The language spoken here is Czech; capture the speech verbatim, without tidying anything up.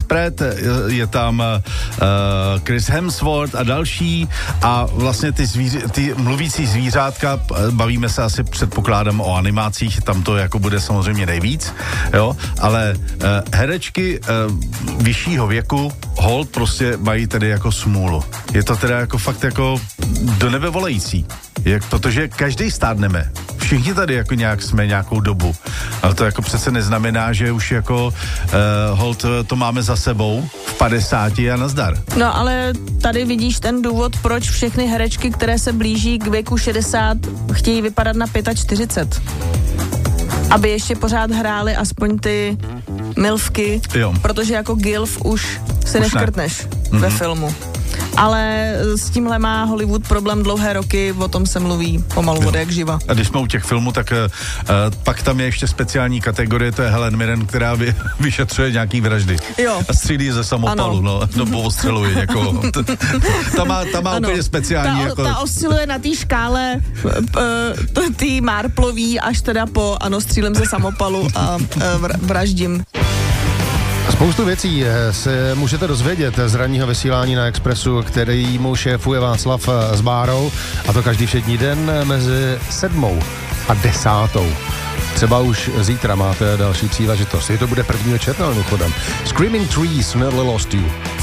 Pratt, je tam uh, Chris Hemsworth a další a vlastně ty, zvíři, ty mluvící zvířátka, bavíme se asi předpokládám o animacích, tam to jako bude samozřejmě nejvíc, jo, ale uh, herečky uh, vyššího věku hold prostě mají tedy jako smůlu. Je to teda jako fakt jako do nebe volající. Jak, protože každý stárneme. Všichni tady jako nějak jsme nějakou dobu. Ale to jako přece neznamená, že už jako uh, hold to máme za sebou v padesáti a nazdar. No ale tady vidíš ten důvod, proč všechny herečky, které se blíží k věku šedesát, chtějí vypadat na čtyřicet pět. Aby ještě pořád hrály aspoň ty milfky, jo. Protože jako gilf už si už neškrtneš ne. ve mm-hmm. filmu. Ale s tímhle má Hollywood problém dlouhé roky, o tom se mluví pomalu od jak živa. A když jsme u těch filmů, tak uh, pak tam je ještě speciální kategorie, to je Helen Mirren, která vy, vyšetřuje nějaký vraždy. Jo. A střílí ze samopalu, no, nebo ostřeluje někoho. Ta má, ta má úplně speciální. Ta, jako... ta osciluje na té škále uh, tý Marplový až teda po, ano, střílím ze samopalu a uh, vraždím. Spoustu věcí se můžete dozvědět z ranního vysílání na Expressu, kterýmu šéfuje Václav s Bárou, a to každý všední den mezi sedmou a desátou. Třeba už zítra máte další příležitost. Je to bude prvního června mimochodem. Screaming Trees, Never Lost You.